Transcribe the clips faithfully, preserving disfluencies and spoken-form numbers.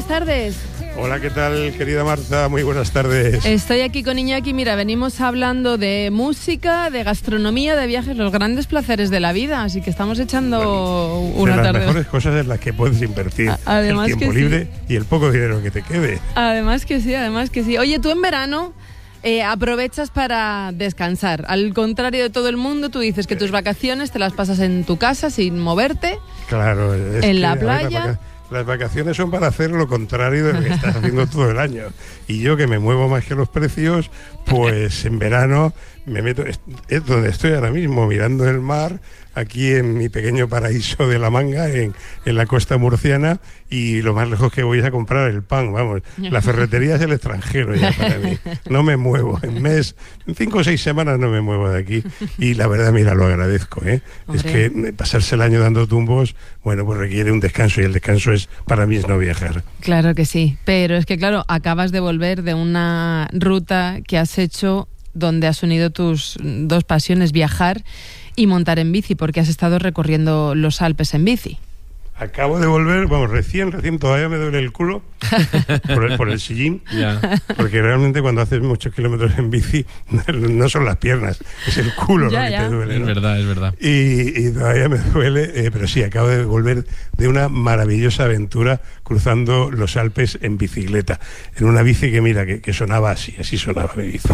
buenas tardes. Hola, ¿qué tal, querida Marta? Muy buenas tardes. Estoy aquí con Iñaki. Mira, venimos hablando de música, de gastronomía, de viajes, los grandes placeres de la vida. Así que estamos echando bueno, una de las tarde. las mejores cosas en las que puedes invertir Además el tiempo que libre sí. y el poco dinero que te quede. Además que sí, además que sí. Oye, tú en verano eh, aprovechas para descansar. Al contrario de todo el mundo, tú dices que tus vacaciones te las pasas en tu casa sin moverte. Claro. Es en que, la ver, playa. la Las vacaciones son para hacer lo contrario de lo que estás haciendo todo el año. Y yo, que me muevo más que los precios, pues en verano me meto... Es, es donde estoy ahora mismo, mirando el mar, aquí en mi pequeño paraíso de La Manga, en, en la costa murciana, y lo más lejos que voy es a comprar el pan, vamos. La ferretería es el extranjero ya para mí. No me muevo. En mes, en cinco o seis semanas no me muevo de aquí. Y la verdad, mira, lo agradezco, ¿eh? Es que pasarse el año dando tumbos, bueno, pues requiere un descanso, y el descanso es, para mí, es no viajar. Claro que sí, pero es que, claro, acabas de volver de una ruta que has hecho donde has unido tus dos pasiones, viajar y montar en bici, porque has estado recorriendo los Alpes en bici. Acabo de volver, vamos, recién, recién todavía me duele el culo por el, por el sillín, yeah. Porque realmente cuando haces muchos kilómetros en bici no son las piernas, es el culo ya, lo que ya. te duele, ¿no? Es verdad, es verdad. Y, y todavía me duele, eh, pero sí, acabo de volver de una maravillosa aventura cruzando los Alpes en bicicleta, en una bici que mira, que, que sonaba así, así sonaba mi bici.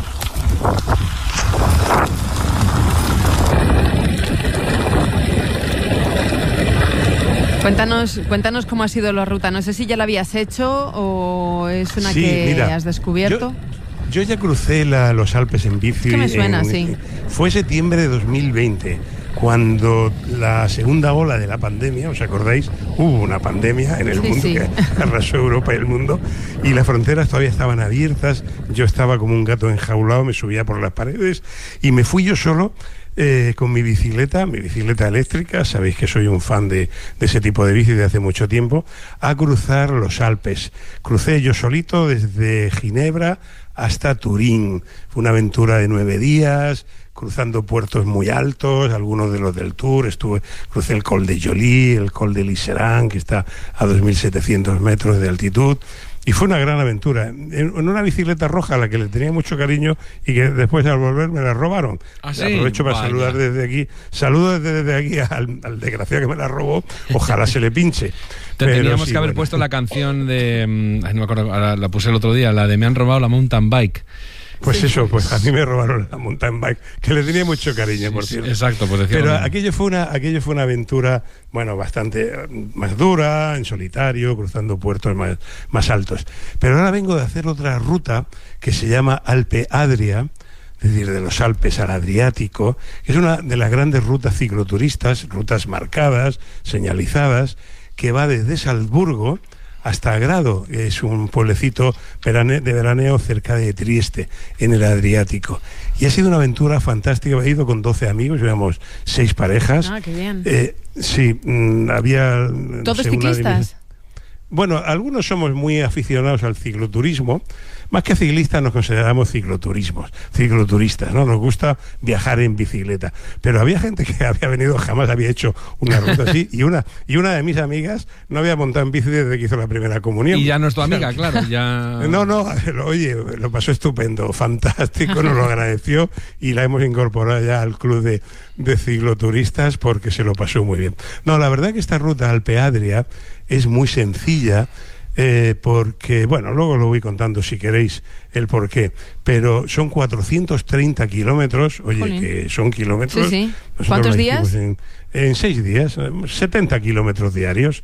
Cuéntanos, cuéntanos cómo ha sido la ruta. No sé si ya la habías hecho o es una sí, que mira, has descubierto. Yo, yo ya crucé la, los Alpes en bici. Es que me suena, en, sí. Fue septiembre de dos mil veinte, cuando la segunda ola de la pandemia, ¿os acordáis? Hubo una pandemia en el sí, mundo sí. que arrasó Europa y el mundo, y las fronteras todavía estaban abiertas. Yo estaba como un gato enjaulado, me subía por las paredes y me fui yo solo. Eh, con mi bicicleta, mi bicicleta eléctrica, sabéis que soy un fan de, de ese tipo de bici de hace mucho tiempo, a cruzar los Alpes. Crucé yo solito desde Ginebra hasta Turín. Fue una aventura de nueve días, cruzando puertos muy altos, algunos de los del Tour. Estuve, crucé el Col de Joly, el Col de Liseran, que está a dos mil setecientos metros de altitud. Y fue una gran aventura, en una bicicleta roja a la que le tenía mucho cariño y que después al volver me la robaron. ¿Ah, sí? Aprovecho para Vaya. saludar desde aquí, saludo desde, desde aquí al, al desgraciado que me la robó, ojalá se le pinche. Te Pero teníamos sí, que haber bueno. puesto la canción de, ay, no me acuerdo, ahora la puse el otro día, la de Me han robado la mountain bike. Pues sí. eso, pues a mí me robaron la mountain bike, que le tenía mucho cariño, Sí, por sí, cierto. exacto, pues decía Pero lo mismo. aquello fue una, aquello fue una aventura, bueno, bastante eh, más dura, en solitario, cruzando puertos más, más altos. Pero ahora vengo de hacer otra ruta que se llama Alpe Adria, es decir, de los Alpes al Adriático, que es una de las grandes rutas cicloturistas, rutas marcadas, señalizadas, que va desde Salzburgo hasta Grado, que es un pueblecito de veraneo cerca de Trieste, en el Adriático. Y ha sido una aventura fantástica. He ido con doce amigos, llevamos seis parejas. Ah, qué bien. Eh, sí, mmm, había... ¿Todos no sé, ciclistas? Bueno, algunos somos muy aficionados al cicloturismo. Más que ciclistas nos consideramos cicloturismos, cicloturistas, ¿no? Nos gusta viajar en bicicleta. Pero había gente que había venido, jamás había hecho una ruta así, y una y una de mis amigas no había montado en bici desde que hizo la primera comunión. Y ya no es tu amiga, claro, ya... No, no, oye, lo pasó estupendo, fantástico, nos lo agradeció y la hemos incorporado ya al club de, de cicloturistas porque se lo pasó muy bien. No, la verdad que esta ruta Alpe Adria es muy sencilla, eh, porque, bueno, luego lo voy contando si queréis el porqué, pero son cuatrocientos treinta kilómetros, oye, Jolín. Que son kilómetros. Sí, sí. ¿Cuántos días? En, en seis días, setenta kilómetros diarios.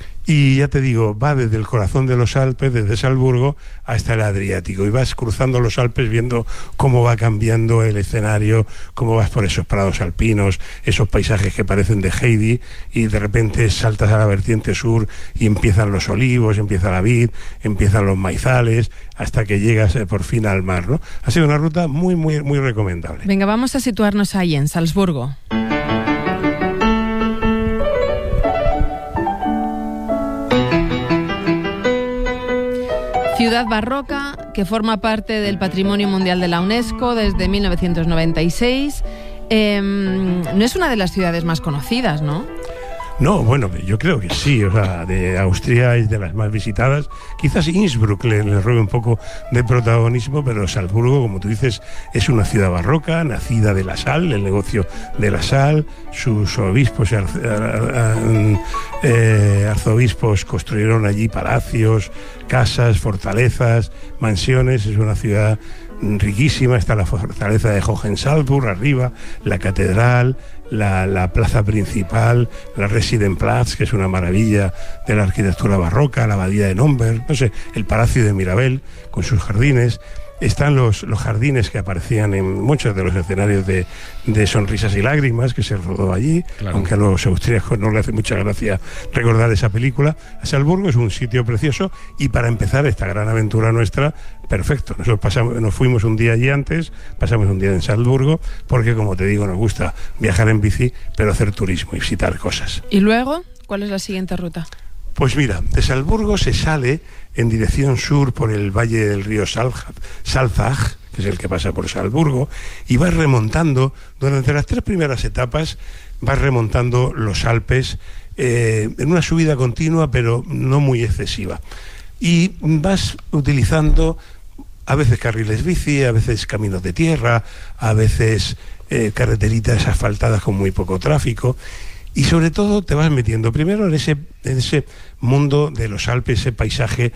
Y ya te digo, va desde el corazón de los Alpes, desde Salzburgo hasta el Adriático, y vas cruzando los Alpes viendo cómo va cambiando el escenario, cómo vas por esos prados alpinos, esos paisajes que parecen de Heidi, y de repente saltas a la vertiente sur y empiezan los olivos, empieza la vid, empiezan los maizales, hasta que llegas eh, por fin al mar, ¿no? Ha sido una ruta muy, muy, muy recomendable. Venga, vamos a situarnos ahí, en Salzburgo. Ciudad barroca que forma parte del Patrimonio Mundial de la UNESCO desde mil novecientos noventa y seis. Eh, no es una de las ciudades más conocidas, ¿no? No, bueno, yo creo que sí, o sea, de Austria es de las más visitadas, quizás Innsbruck le, le robe un poco de protagonismo, pero Salzburgo, como tú dices, es una ciudad barroca, nacida de la sal, el negocio de la sal, sus obispos y eh, arzobispos construyeron allí palacios, casas, fortalezas, mansiones, es una ciudad riquísima, está la fortaleza de Hohensalzburg arriba, la catedral, la, la plaza principal, la Residenplatz, que es una maravilla de la arquitectura barroca, la abadía de Nomberg, no sé, el Palacio de Mirabel con sus jardines. Están los, los jardines que aparecían en muchos de los escenarios de, de Sonrisas y Lágrimas, que se rodó allí, claro. Aunque a los austríacos no le hace mucha gracia recordar esa película. Salzburgo es un sitio precioso y para empezar esta gran aventura nuestra, perfecto. Nosotros pasamos, nos fuimos un día allí antes, pasamos un día en Salzburgo, porque como te digo, nos gusta viajar en bici, pero hacer turismo y visitar cosas. ¿Y luego cuál es la siguiente ruta? Pues mira, de Salzburgo se sale en dirección sur por el valle del río Salzach, que es el que pasa por Salzburgo, y vas remontando, durante las tres primeras etapas, vas remontando los Alpes eh, en una subida continua, pero no muy excesiva. Y vas utilizando a veces carriles bici, a veces caminos de tierra, a veces eh, carreteritas asfaltadas con muy poco tráfico. Y sobre todo te vas metiendo primero en ese, en ese mundo de los Alpes, ese paisaje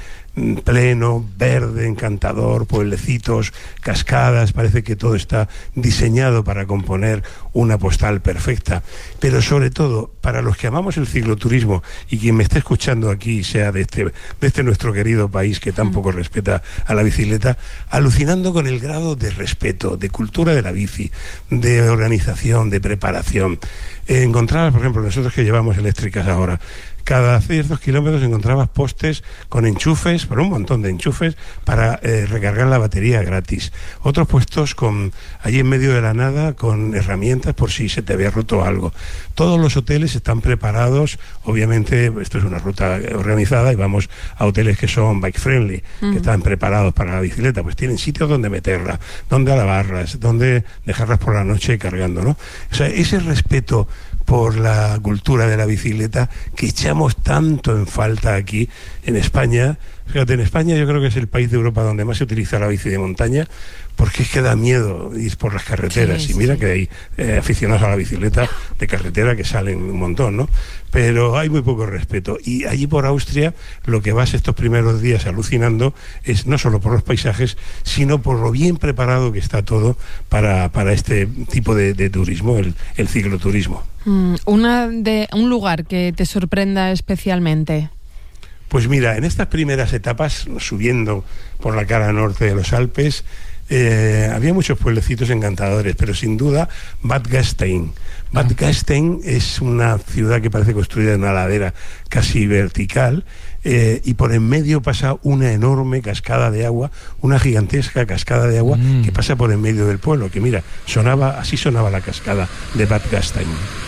pleno, verde, encantador, pueblecitos, cascadas, parece que todo está diseñado para componer una postal perfecta. Pero sobre todo, para los que amamos el cicloturismo, y quien me esté escuchando aquí sea de este, de este nuestro querido país que tampoco respeta a la bicicleta, alucinando con el grado de respeto, de cultura de la bici, de organización, de preparación. Eh, encontrabas, por ejemplo, nosotros que llevamos eléctricas ahora, cada ciertos kilómetros encontrabas postes con enchufes, por un montón de enchufes, para eh, recargar la batería gratis. Otros puestos con allí en medio de la nada con herramientas por si se te había roto algo. Todos los hoteles están preparados, obviamente esto es una ruta organizada y vamos a hoteles que son bike friendly, uh-huh. que están preparados para la bicicleta, pues tienen sitios donde meterla, donde lavarlas, donde dejarlas por la noche cargando, ¿no? O sea, ese respeto por la cultura de la bicicleta que echamos tanto en falta aquí en España. Fíjate, en España yo creo que es el país de Europa donde más se utiliza la bici de montaña, porque es que da miedo ir por las carreteras. Sí, y mira sí. que hay eh, aficionados a la bicicleta de carretera que salen un montón, ¿no? Pero hay muy poco respeto. Y allí por Austria lo que vas estos primeros días alucinando es no solo por los paisajes, sino por lo bien preparado que está todo para, para este tipo de, de turismo, el, el cicloturismo. Mm, una de, un lugar que te sorprenda especialmente. Pues mira, en estas primeras etapas, subiendo por la cara norte de los Alpes, eh, había muchos pueblecitos encantadores, pero sin duda Bad Gastein. Bad Gastein es una ciudad que parece construida en una ladera casi vertical, eh, y por en medio pasa una enorme cascada de agua, una gigantesca cascada de agua mm. que pasa por en medio del pueblo, que mira, sonaba, así sonaba la cascada de Bad Gastein.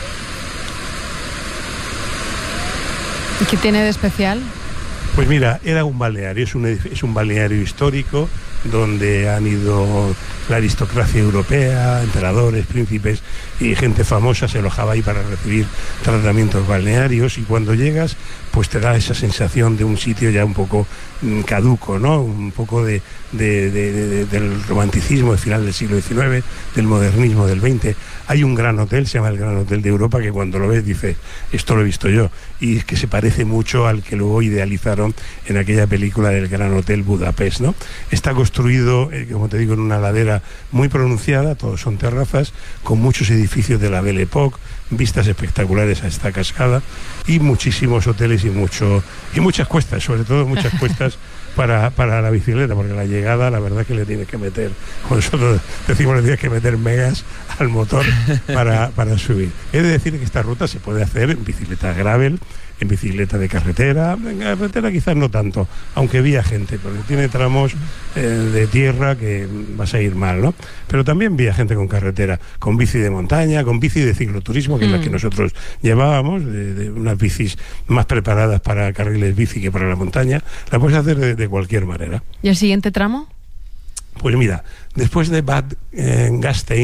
¿Y qué tiene de especial? Pues mira, era un balneario, es un, es un balneario histórico donde han ido la aristocracia europea, emperadores, príncipes y gente famosa se alojaba ahí para recibir tratamientos balnearios, y cuando llegas pues te da esa sensación de un sitio ya un poco mm, caduco, ¿no? Un poco de, de, de, de, del romanticismo del final del siglo diecinueve, del modernismo del veinte. Hay un gran hotel, se llama el Gran Hotel de Europa, que cuando lo ves dices, esto lo he visto yo, y es que se parece mucho al que luego idealizaron en aquella película del Gran Hotel Budapest, ¿no? Está construido, eh, como te digo, en una ladera muy pronunciada, todos son terrazas, con muchos edificios de la Belle Époque, vistas espectaculares a esta cascada, y muchísimos hoteles y mucho y muchas cuestas, sobre todo muchas cuestas para, para la bicicleta, porque la llegada, la verdad que le tienes que meter, como nosotros decimos, le tienes que meter megas al motor para, para subir. He de decir que esta ruta se puede hacer en bicicleta gravel, en bicicleta de carretera, en carretera quizás no tanto, aunque vía gente, porque tiene tramos eh, de tierra que vas a ir mal, ¿no? Pero también vía gente con carretera, con bici de montaña, con bici de cicloturismo, que mm. es la que nosotros llevábamos, de, de unas bicis más preparadas para carriles bici que para la montaña. La puedes hacer de, de cualquier manera. ¿Y el siguiente tramo? Pues mira, después de Bad eh, Gastein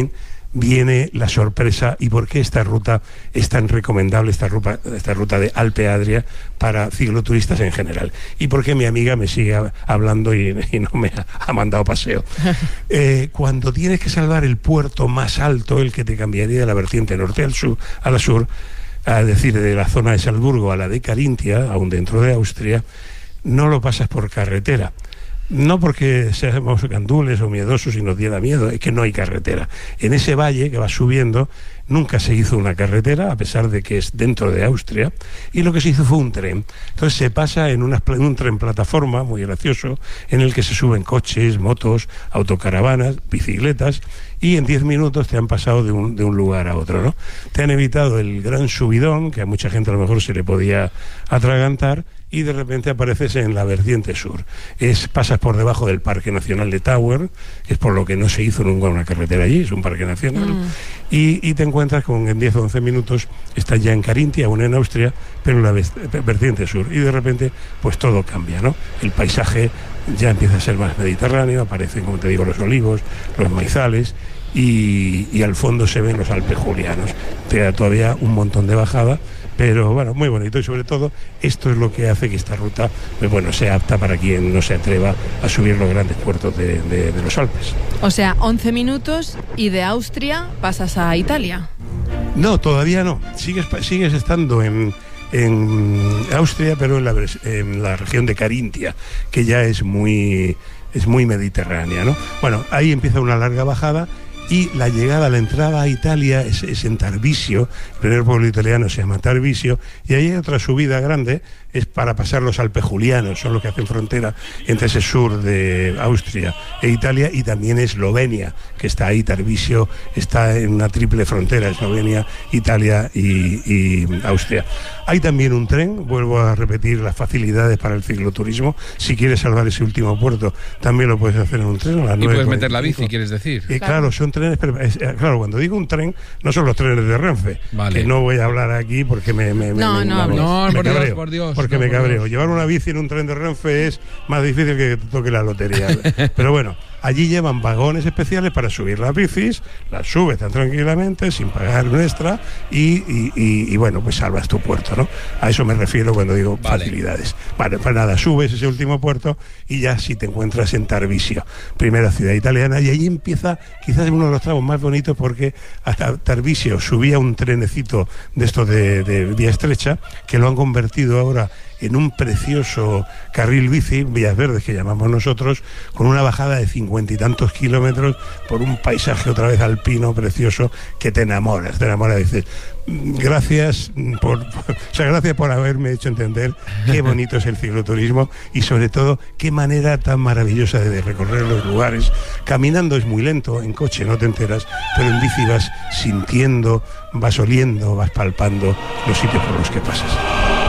viene la sorpresa y por qué esta ruta es tan recomendable, esta ruta, esta ruta de Alpe-Adria para cicloturistas en general, y por qué mi amiga me sigue hablando y, y no me ha, ha mandado paseo. Eh, cuando tienes que salvar el puerto más alto, el que te cambiaría de la vertiente norte al sur, a la sur, a decir, de la zona de Salzburgo a la de Carintia, aún dentro de Austria, no lo pasas por carretera. No porque seamos gandules o miedosos y nos diera miedo, es que no hay carretera. En ese valle que va subiendo nunca se hizo una carretera, a pesar de que es dentro de Austria, y lo que se hizo fue un tren. Entonces se pasa en, una, en un tren plataforma, muy gracioso, en el que se suben coches, motos, autocaravanas, bicicletas, y en diez minutos te han pasado de un, de un lugar a otro, ¿no? Te han evitado el gran subidón, que a mucha gente a lo mejor se le podía atragantar, y de repente apareces en la vertiente sur. Es, pasas por debajo del Parque Nacional de Tauer, que es por lo que no se hizo nunca una carretera allí, es un parque nacional, mm. y, y te encuentras con en diez o once minutos, estás ya en Carintia, aún en Austria, pero en la vertiente sur, y de repente pues todo cambia, ¿no? El paisaje ya empieza a ser más mediterráneo, aparecen, como te digo, los olivos, los maizales, y, y al fondo se ven los Alpes Julianos. Te da todavía un montón de bajada, pero bueno, muy bonito, y sobre todo esto es lo que hace que esta ruta, pues bueno, sea apta para quien no se atreva a subir los grandes puertos de, de, de los Alpes. O sea, once minutos y de Austria pasas a Italia. No, todavía no, sigues, sigues estando en, en Austria, pero en la, en la región de Carintia, que ya es muy, es muy mediterránea, ¿no? Bueno, ahí empieza una larga bajada, y la llegada, la entrada a Italia es, es en Tarvisio. El primer pueblo italiano se llama Tarvisio, y ahí hay otra subida grande, es para pasar los Alpes Julianos, son los que hacen frontera entre ese sur de Austria e Italia, y también Eslovenia, que está ahí. Tarvisio está en una triple frontera, Eslovenia, Italia y, y Austria. Hay también un tren, vuelvo a repetir las facilidades para el cicloturismo. Si quieres salvar ese último puerto, también lo puedes hacer en un tren. A las y puedes meter la bici, quieres decir. Eh, claro. claro, son trenes, pero, eh, claro, cuando digo un tren, no son los trenes de Renfe, vale. que no voy a hablar aquí porque me, me, no, me, no, me, no, me por cabreo, Dios, por Dios, porque no, me por cabreo. Dios. Llevar una bici en un tren de Renfe es más difícil que te toque la lotería. Pero bueno, allí llevan vagones especiales para subir las bicis, las subes tan tranquilamente, sin pagar un extra, y, y, y, y bueno, pues salvas tu puerto, ¿no? A eso me refiero cuando digo vale. facilidades. Vale, pues nada, subes ese último puerto y ya si te encuentras en Tarvisio, primera ciudad italiana, y ahí empieza quizás uno de los tramos más bonitos, porque hasta Tarvisio subía un trenecito de estos de, de vía estrecha, que lo han convertido ahora en un precioso carril bici, Vías Verdes que llamamos nosotros, con una bajada de cincuenta y tantos kilómetros por un paisaje otra vez alpino precioso que te enamoras, te enamoras, dices, gracias por, por, o sea, gracias por haberme hecho entender qué bonito es el cicloturismo, y sobre todo qué manera tan maravillosa de recorrer los lugares. Caminando es muy lento, en coche no te enteras, pero en bici vas sintiendo, vas oliendo, vas palpando los sitios por los que pasas.